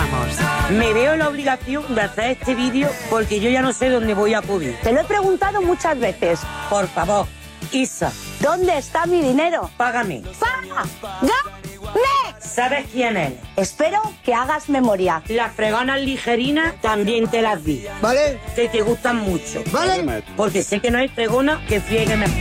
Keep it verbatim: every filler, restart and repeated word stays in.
Continuamos. Me veo en la obligación de hacer este vídeo porque yo ya no sé dónde voy a acudir. Te lo he preguntado muchas veces. Por favor, Isa, ¿Dónde está mi dinero? págame. ¡Págame! ¿Sabes quién es? Espero que hagas memoria. Las freganas ligerinas también te las di. ¿Vale? Que te gustan mucho. ¿Vale? Porque sé que no hay fregona que friegue mejor.